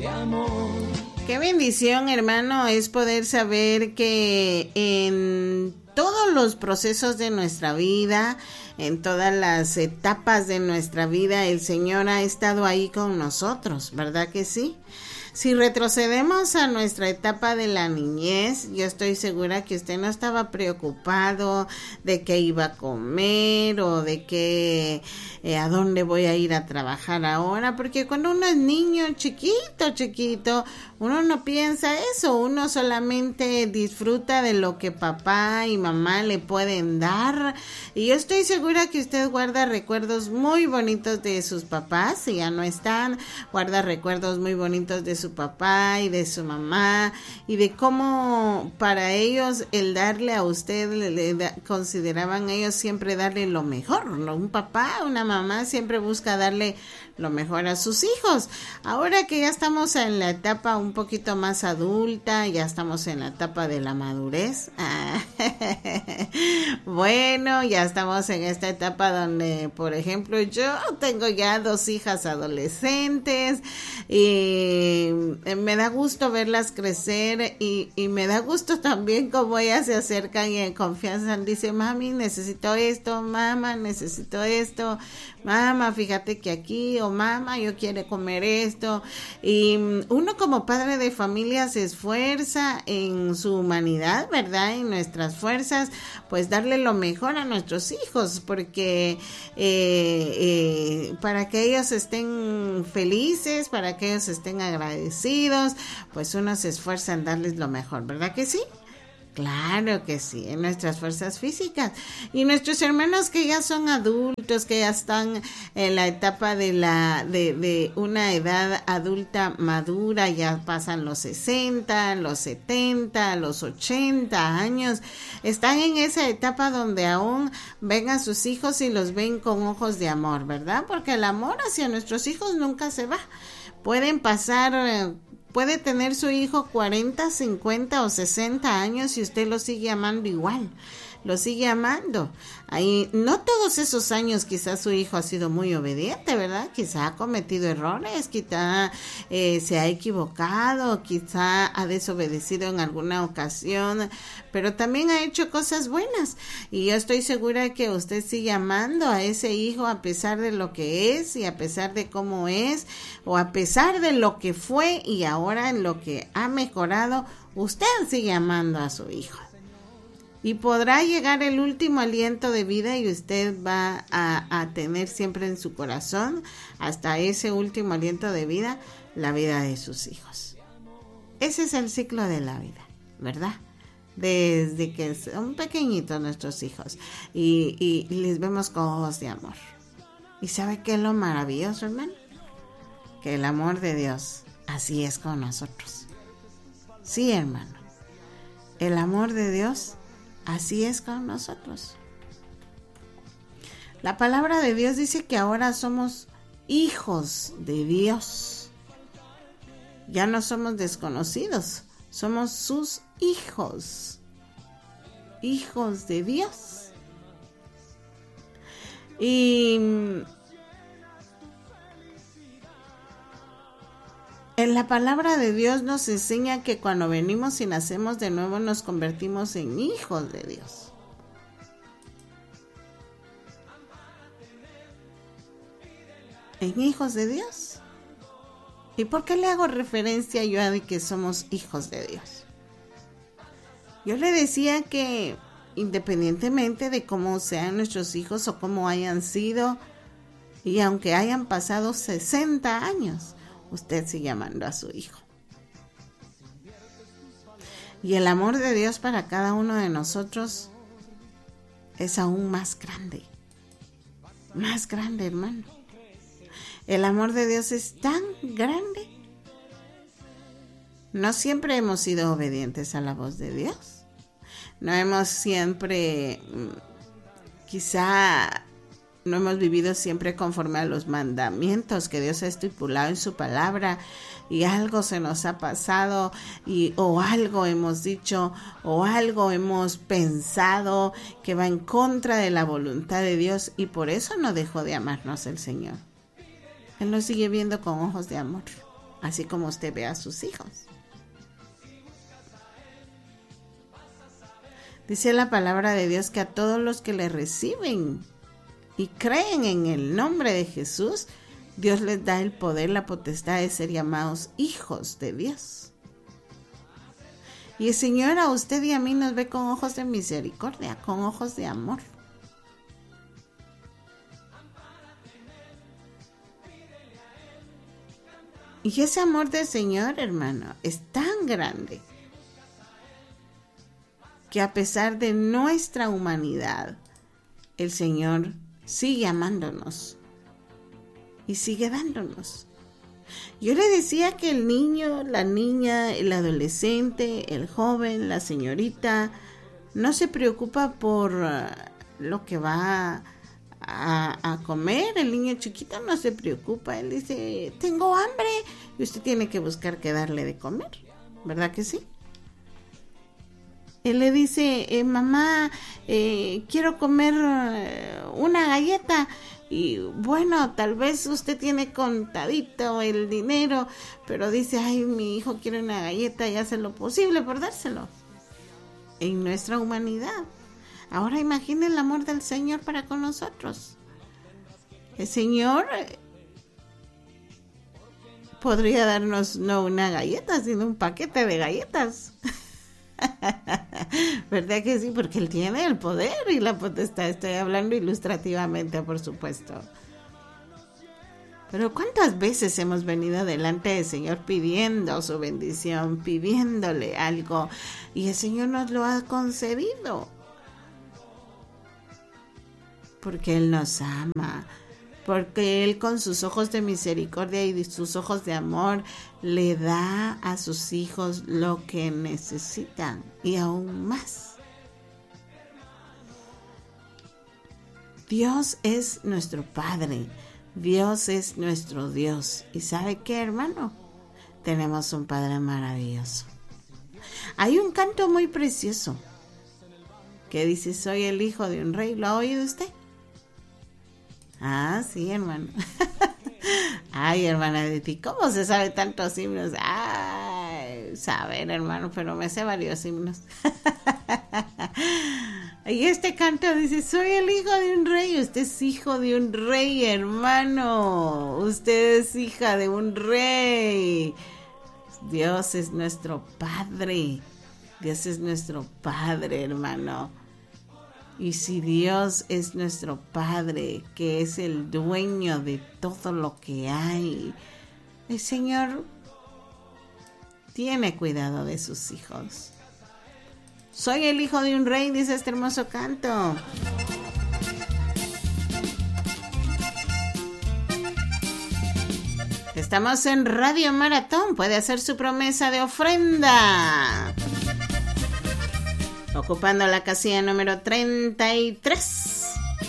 Qué bendición, hermano, es poder saber que en todos los procesos de nuestra vida, en todas las etapas de nuestra vida, el Señor ha estado ahí con nosotros, ¿verdad que sí? Si retrocedemos a nuestra etapa de la niñez, yo estoy segura que usted no estaba preocupado de qué iba a comer o de qué, a dónde voy a ir a trabajar ahora, porque cuando uno es niño chiquito, uno no piensa eso, uno solamente disfruta de lo que papá y mamá le pueden dar, y yo estoy segura que usted guarda recuerdos muy bonitos de sus papás, si ya no están, guarda recuerdos muy bonitos de su papá y de su mamá, y de cómo para ellos el darle a usted, consideraban ellos siempre darle lo mejor, ¿no? Un papá, una mamá siempre busca darle lo mejor a sus hijos. Ahora que ya estamos en la etapa un poquito más adulta, ya estamos en la etapa de la madurez. Bueno, ya estamos en esta etapa donde, por ejemplo, yo tengo ya 2 hijas adolescentes y me da gusto verlas crecer y me da gusto también como ellas se acercan y en confianza dicen, mami, necesito esto, mamá, necesito esto, mamá, fíjate que aquí, o mamá, yo quiero comer esto. Y uno como padre de familia se esfuerza en su humanidad, ¿verdad? En nuestras fuerzas, pues darle lo mejor a nuestros hijos, porque para que ellos estén felices, para que ellos estén agradecidos, pues uno se esfuerza en darles lo mejor, ¿verdad que sí? Claro que sí, en nuestras fuerzas físicas. Y nuestros hermanos que ya son adultos, que ya están en la etapa de una edad adulta madura, ya pasan los 60, los 70, los 80 años, están en esa etapa donde aún ven a sus hijos y los ven con ojos de amor, ¿verdad? Porque el amor hacia nuestros hijos nunca se va. Pueden pasar... Puede tener su hijo 40, 50 o 60 años y usted lo sigue amando igual, lo sigue amando. Ahí, no todos esos años quizás su hijo ha sido muy obediente, ¿verdad? Quizá ha cometido errores, quizá se ha equivocado, quizá ha desobedecido en alguna ocasión, pero también ha hecho cosas buenas. Y yo estoy segura que usted sigue amando a ese hijo a pesar de lo que es y a pesar de cómo es, o a pesar de lo que fue y ahora en lo que ha mejorado, usted sigue amando a su hijo. Y podrá llegar el último aliento de vida y usted va a tener siempre en su corazón, hasta ese último aliento de vida, la vida de sus hijos. Ese es el ciclo de la vida, ¿verdad? Desde que son pequeñitos nuestros hijos y les vemos con ojos de amor. ¿Y sabe qué es lo maravilloso, hermano? Que el amor de Dios así es con nosotros. Sí, hermano. El amor de Dios así es con nosotros. La palabra de Dios dice que ahora somos hijos de Dios. Ya no somos desconocidos, somos sus hijos. Hijos de Dios. Y en la palabra de Dios nos enseña que cuando venimos y nacemos de nuevo nos convertimos en hijos de Dios. En hijos de Dios. ¿Y por qué le hago referencia yo a que somos hijos de Dios? Yo le decía que independientemente de cómo sean nuestros hijos o cómo hayan sido, y aunque hayan pasado 60 años, usted sigue amando a su hijo. Y el amor de Dios para cada uno de nosotros es aún más grande. Más grande, hermano. El amor de Dios es tan grande. No siempre hemos sido obedientes a la voz de Dios. No hemos siempre, quizá no hemos vivido siempre conforme a los mandamientos que Dios ha estipulado en su palabra, y algo se nos ha pasado o algo hemos dicho o algo hemos pensado que va en contra de la voluntad de Dios, y por eso no dejó de amarnos el Señor. Él nos sigue viendo con ojos de amor. así como usted ve a sus hijos. Dice la palabra de Dios que a todos los que le reciben y creen en el nombre de Jesús, Dios les da el poder, la potestad de ser llamados hijos de Dios. Y el Señor a usted y a mí nos ve con ojos de misericordia, con ojos de amor. Y ese amor del Señor, hermano, es tan grande que a pesar de nuestra humanidad, el Señor sigue amándonos y sigue dándonos. Yo le decía que el niño, la niña, el adolescente, el joven, la señorita, no se preocupa por lo que va a comer. El niño chiquito no se preocupa. Él dice, tengo hambre, y usted tiene que buscar qué darle de comer, ¿verdad que sí? Él le dice, mamá, quiero comer una galleta. Y bueno, tal vez usted tiene contadito el dinero, pero dice, ay, mi hijo quiere una galleta y hace lo posible por dárselo. En nuestra humanidad. Ahora imagine el amor del Señor para con nosotros. El Señor podría darnos no una galleta, sino un paquete de galletas. ¿Verdad que sí? Porque Él tiene el poder y la potestad. Estoy hablando ilustrativamente, por supuesto. Pero ¿cuántas veces hemos venido delante del Señor pidiendo su bendición, pidiéndole algo, y el Señor nos lo ha concedido? Porque Él nos ama, porque Él con sus ojos de misericordia y sus ojos de amor le da a sus hijos lo que necesitan y aún más. Dios es nuestro Padre, Dios es nuestro Dios. ¿Y sabe qué, hermano? Tenemos un Padre maravilloso. Hay un canto muy precioso que dice, soy el hijo de un rey. ¿Lo ha oído usted? Ah, sí, hermano. Ay, hermana de ti, ¿cómo se sabe tantos himnos? Ay, saber, hermano, pero me sé varios himnos. Y este canto dice, soy el hijo de un rey. Usted es hijo de un rey, hermano. Usted es hija de un rey. Dios es nuestro Padre. Dios es nuestro Padre, hermano. Y si Dios es nuestro Padre, que es el dueño de todo lo que hay, el Señor tiene cuidado de sus hijos. Soy el hijo de un rey, dice este hermoso canto. Estamos en Radio Maratón. Puede hacer su promesa de ofrenda ocupando la casilla número 33.